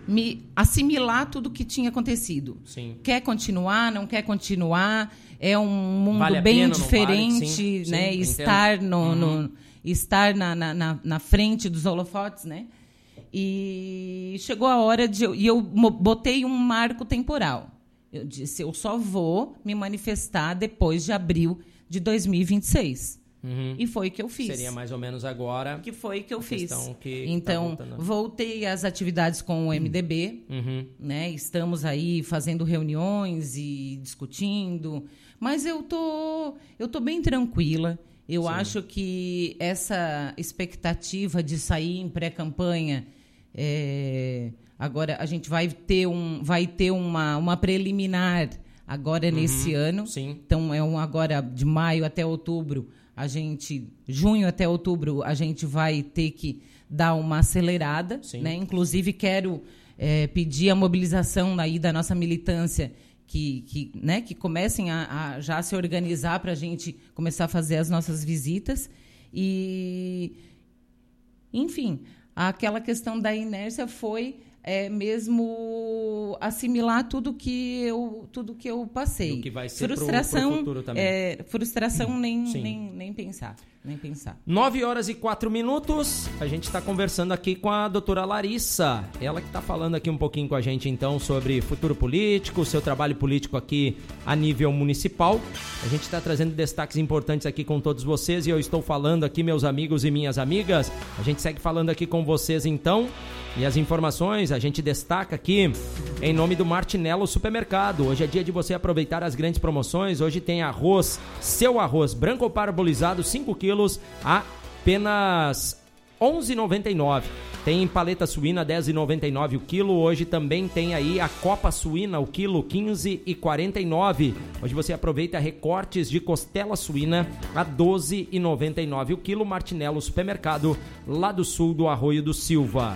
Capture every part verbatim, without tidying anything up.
me assimilar tudo que tinha acontecido. Sim. Quer continuar, não quer continuar, é um mundo vale bem pena, diferente, vale? Sim, né? sim, estar no, uhum. no, estar na, na, na frente dos holofotes, né? E chegou a hora de... E eu botei um marco temporal. Eu disse, eu só vou me manifestar depois de abril de dois mil e vinte e seis. Uhum. E foi o que eu fiz. Seria mais ou menos agora. Que foi que eu fiz. Que então, tá voltei às atividades com o M D B. Uhum. Né? Estamos aí fazendo reuniões e discutindo. Mas eu tô, eu tô bem tranquila. Eu Sim. acho que essa expectativa de sair em pré-campanha... É, agora a gente vai ter, um, vai ter uma, uma preliminar agora uhum, nesse ano. Sim. Então, é um, agora de maio até outubro, a gente, junho até outubro, a gente vai ter que dar uma acelerada. Né? Inclusive, quero é, pedir a mobilização aí da nossa militância, que, que, né, que comecem a, a já se organizar para a gente começar a fazer as nossas visitas. E, enfim... Aquela questão da inércia foi é, mesmo assimilar tudo que eu, tudo que eu passei. Do que vai ser frustração, pro, pro futuro também. É, frustração nem, nem, nem pensar. Nem pensar. nove horas e quatro minutos, a gente está conversando aqui com a doutora Larissa, ela que está falando aqui um pouquinho com a gente então sobre futuro político, seu trabalho político aqui a nível municipal. A gente está trazendo destaques importantes aqui com todos vocês e eu estou falando aqui, meus amigos e minhas amigas, a gente segue falando aqui com vocês então. E as informações a gente destaca aqui em nome do Martinello Supermercado. Hoje é dia de você aproveitar as grandes promoções. Hoje tem arroz, seu arroz branco ou parbolizado, cinco quilos, a apenas onze reais e noventa e nove centavos. Tem paleta suína, dez reais e noventa e nove centavos o quilo. Hoje também tem aí a copa suína, o quilo, quinze reais e quarenta e nove centavos. Hoje você aproveita recortes de costela suína a doze reais e noventa e nove centavos o quilo. Martinello Supermercado, lá do sul do Arroio do Silva.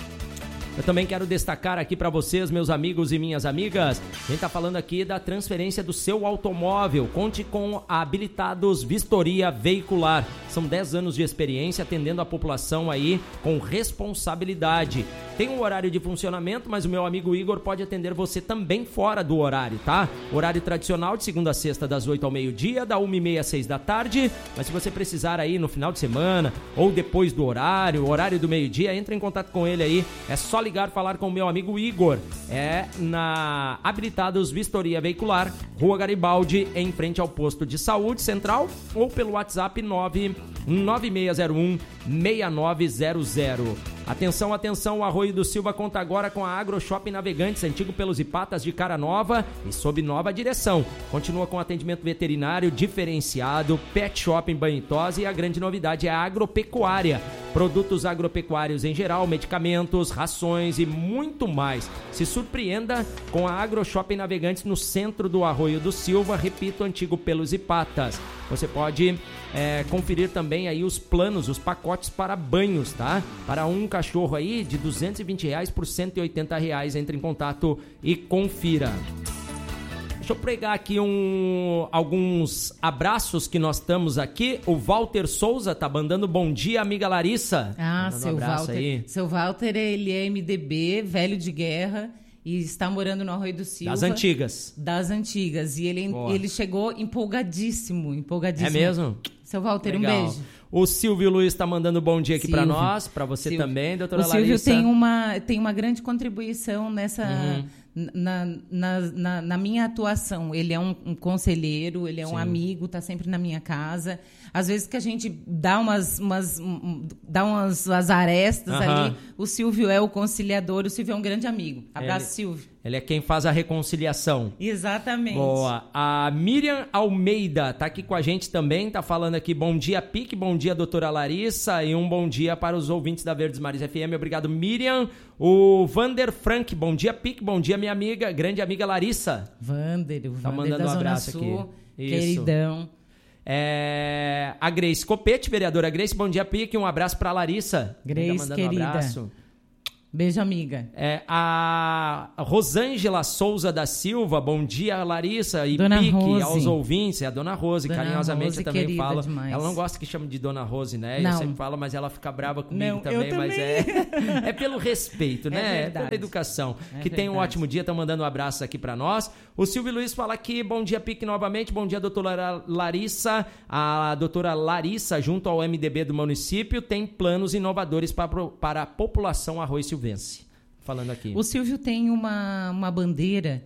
Eu também quero destacar aqui para vocês, meus amigos e minhas amigas, a gente está falando aqui da transferência do seu automóvel. Conte com a Habilitados Vistoria Veicular. São dez anos de experiência atendendo a população aí com responsabilidade. Tem um horário de funcionamento, mas o meu amigo Igor pode atender você também fora do horário, tá? Horário tradicional de segunda a sexta, das oito ao meio-dia, da uma e meia às seis da tarde. Mas se você precisar aí no final de semana ou depois do horário, horário do meio-dia, entre em contato com ele aí. É só ligar, falar com o meu amigo Igor. É na Habilitados Vistoria Veicular, Rua Garibaldi, em frente ao posto de saúde central, ou pelo WhatsApp nove nove seis zero um seis nove zero zero. Atenção, atenção, o Arroio do Silva conta agora com a Agro Shopping Navegantes, antigo Pelos e Patas de cara nova e sob nova direção. Continua com atendimento veterinário diferenciado, pet shopping, banho e tosse, e a grande novidade é a agropecuária. Produtos agropecuários em geral, medicamentos, rações e muito mais. Se surpreenda com a Agro Shopping Navegantes no centro do Arroio do Silva, repito, antigo Pelos e Patas. Você pode é, conferir também aí os planos, os pacotes para banhos, tá? Para um cachorro aí de duzentos e vinte reais por cento e oitenta reais. Entre em contato e confira. Deixa eu pregar aqui um, alguns abraços que nós estamos aqui. O Walter Souza tá mandando bom dia, amiga Larissa. Ah, mandando seu um abraço Walter. Aí. Seu Walter, ele é M D B, velho de guerra, e está morando no Arroio do Silva. Das antigas. Das antigas. E ele, ele chegou empolgadíssimo, empolgadíssimo. É mesmo? Seu Walter, Legal. um beijo. O Silvio Luiz está mandando bom dia aqui para nós, para você Silvio. Também, doutora Larissa. O Silvio tem uma, tem uma grande contribuição nessa... Uhum. Na, na, na, na minha atuação. Ele é um, um conselheiro, ele é um Sim. amigo, está sempre na minha casa. Às vezes que a gente dá umas, umas, um, dá umas, umas arestas uh-huh. ali, o Silvio é o conciliador, o Silvio é um grande amigo. Abraço, ele, Silvio. Ele é quem faz a reconciliação. Exatamente. Boa. A Miriam Almeida tá aqui com a gente também, tá falando aqui, bom dia, Pique, bom dia, doutora Larissa, e um bom dia para os ouvintes da Verdes Mares F M. Obrigado, Miriam. O Vander Frank, bom dia, Pique, bom dia, minha amiga, grande amiga Larissa. Vander, o Vander tá mandando da um Zona abraço Sul, aqui. queridão. É... A Grace Copete, vereadora Grace, bom dia, Pique, um abraço para Larissa. Grace, tá querida. Um abraço. Beijo, amiga. É, a Rosângela Souza da Silva, bom dia, Larissa e Dona Pique Rose. Aos ouvintes. É a Dona Rose, Dona carinhosamente Rose, também fala. demais. Ela não gosta que chame de Dona Rose, né? Não. Eu sempre falo, mas ela fica brava comigo Não, também, eu mas também. é, é pelo respeito, né? É É, verdade. pela educação. É que tenha um verdade. ótimo dia, estão mandando um abraço aqui pra nós. O Silvio Luiz fala aqui, bom dia, Pique, novamente. Bom dia, doutora Larissa. A doutora Larissa, junto ao M D B do município, tem planos inovadores para, para a população arroio-silvense. Falando aqui. O Silvio tem uma, uma bandeira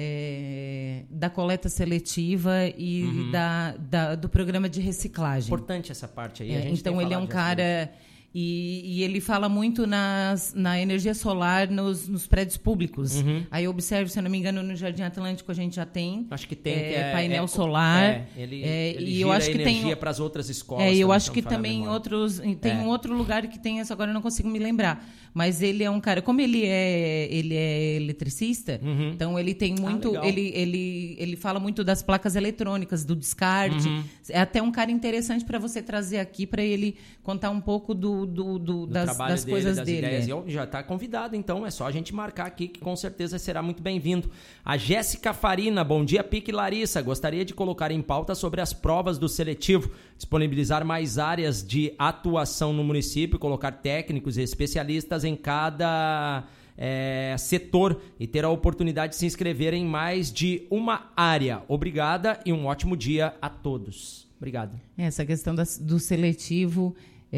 é, da coleta seletiva e Uhum. da, da, do programa de reciclagem. Importante essa parte aí. É, a gente então tem ele é um falado já cara e, e ele fala muito nas, na energia solar nos, nos prédios públicos. Uhum. Aí eu observo, se eu não me engano, no Jardim Atlântico a gente já tem. Acho que tem é, que é, painel é, solar. É, ele, é, ele e gira eu acho que energia tem para as outras escolas. É, eu também, acho que estão falando também em agora. outros tem É. um outro lugar que tem essa, agora eu não consigo me lembrar. Mas ele é um cara, como ele é ele é eletricista, Uhum. então ele tem muito, legal. ele, ele ele fala muito das placas eletrônicas, do descarte. Uhum. É até um cara interessante para você trazer aqui para ele contar um pouco do, do, do, Do das, trabalho das dele, coisas das dele. ideias. é. E eu- já está convidado, então é só a gente marcar aqui que com certeza será muito bem-vindo. A Jéssica Farina, bom dia, Pique Larissa. Gostaria de colocar em pauta sobre as provas do seletivo, disponibilizar mais áreas de atuação no município, colocar técnicos e especialistas em cada é, setor e ter a oportunidade de se inscrever em mais de uma área. Obrigada e um ótimo dia a todos. Obrigado. Essa questão das- do seletivo,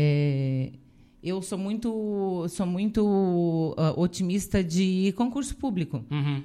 é, eu sou muito, sou muito ah, otimista de concurso público. Uhum.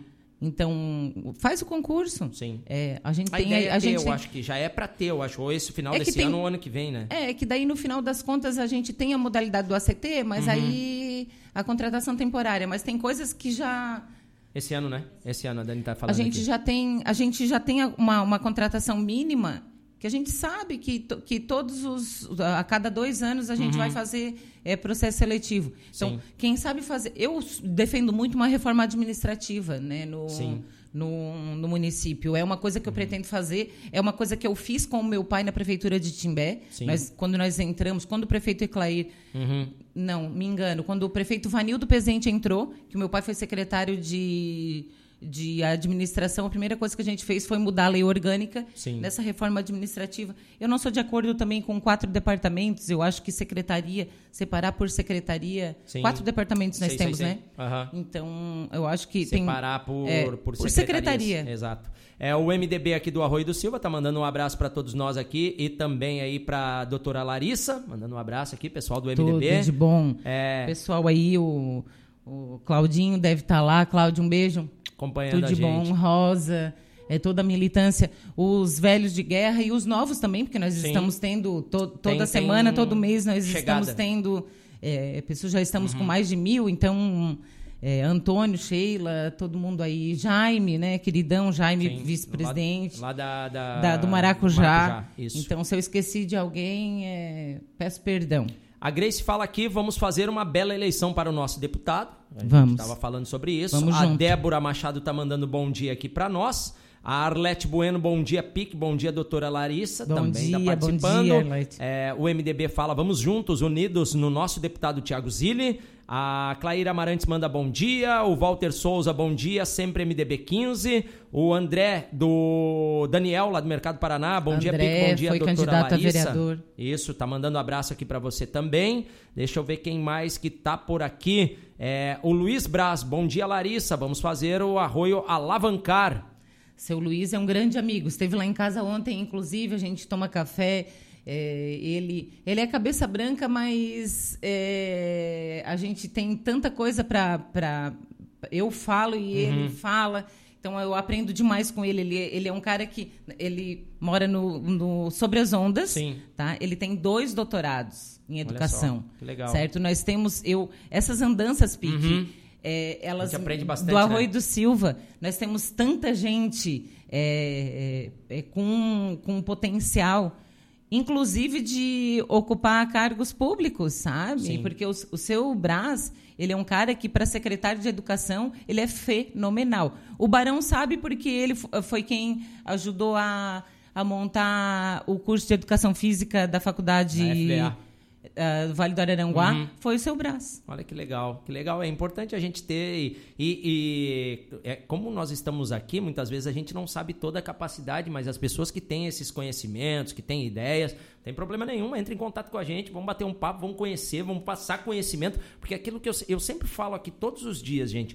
Então, faz o concurso. Sim. É, a gente A tem, ideia a é ter, gente eu tem- acho que já é para ter, eu acho, ou esse final É que desse tem- ano ou ano que vem, né? É, que daí no final das contas a gente tem a modalidade do A C T, mas Uhum. aí a contratação temporária. Mas tem coisas que já Esse ano, né? Esse ano a Dani tá a falando gente aqui. já tem, a gente já tem uma, uma contratação mínima que a gente sabe que, to- que todos os a cada dois anos a gente Uhum. vai fazer é, processo seletivo. Então, Sim. quem sabe fazer, eu s- defendo muito uma reforma administrativa, né, no Sim. No, no município. É uma coisa que eu pretendo fazer, é uma coisa que eu fiz com o meu pai na prefeitura de Timbé. Sim. Nós, quando nós entramos, quando o prefeito Eclair... Uhum. Não, me engano. Quando o prefeito Vanildo Pezente entrou, que o meu pai foi secretário de, de administração, a primeira coisa que a gente fez foi mudar a lei orgânica Sim. nessa reforma administrativa. Eu não sou de acordo também com quatro departamentos. Eu acho que secretaria, separar por secretaria... Sim. Quatro departamentos nós Sei, temos, sei, né? sei. Aham. Então, eu acho que Separar tem... por, é, por, por secretarias. secretaria. Exato. É, o M D B aqui do Arroio do Silva tá mandando um abraço para todos nós aqui e também aí para a doutora Larissa, mandando um abraço aqui, pessoal do M D B. Tudo de bom. É, Pessoal aí, o, o Claudinho deve estar lá. Cláudio, um beijo. acompanhando Tudo de a gente. bom. Rosa, é, toda a militância. Os velhos de guerra e os novos também, porque nós Sim. estamos tendo to, toda Tem- semana, tem todo mês, nós chegada. estamos tendo... É, pessoas já estamos Uhum. com mais de mil, então... é, Antônio, Sheila, todo mundo aí. Jaime, né? Queridão, Jaime, Sim, vice-presidente. Lá, lá da, da, Da, do Maracujá. Maracujá, isso. Então, se eu esqueci de alguém, é, peço perdão. A Grace fala aqui, vamos fazer uma bela eleição para o nosso deputado. A gente Vamos. estava falando sobre isso. Vamos a junto. Débora Machado está mandando bom dia aqui para nós. A Arlete Bueno, bom dia, Pique. Bom dia, doutora Larissa. Bom também está dia, bom participando. dia, Arlete. É, o M D B fala, vamos juntos, unidos no nosso deputado Tiago Zilli. A Claíra Amarantes manda bom dia. O Walter Souza, bom dia, sempre M D B quinze. O André do Daniel, lá do Mercado Paraná, bom dia, André Pique. Bom dia, foi doutora candidato a Larissa. vereador. Isso, tá mandando um abraço aqui para você também. Deixa eu ver quem mais que tá por aqui. É, o Luiz Braz, bom dia, Larissa. Vamos fazer o Arroio alavancar. Seu Luiz é um grande amigo. Esteve lá em casa ontem, inclusive, a gente toma café. É, ele, ele é cabeça branca, mas é, a gente tem tanta coisa para... Eu falo e ele fala. Então, eu aprendo demais com ele. Ele, ele é um cara que... Ele mora no, no Sobre as Ondas. Sim. Tá? Ele tem dois doutorados em educação. só, que legal. Certo? Nós temos... Eu, essas andanças, Pique... Uhum. É, elas, A gente aprende bastante, do Arroio né? do Silva, nós temos tanta gente é, é, é, com, com potencial, inclusive de ocupar cargos públicos, sabe? Sim. Porque o, o seu Braz, ele é um cara que, para secretário de Educação, ele é fenomenal. O Barão sabe porque ele foi quem ajudou a, a montar o curso de Educação Física da faculdade... Na F B A. uh, Vale do Araranguá, uhum. foi o seu Brás. Olha que legal, que legal. É importante a gente ter e, e, e é, como nós estamos aqui, muitas vezes a gente não sabe toda a capacidade, mas as pessoas que têm esses conhecimentos, que têm ideias, não tem problema nenhum, entre em contato com a gente, vamos bater um papo, vamos conhecer, vamos passar conhecimento, porque aquilo que eu, eu sempre falo aqui todos os dias, gente,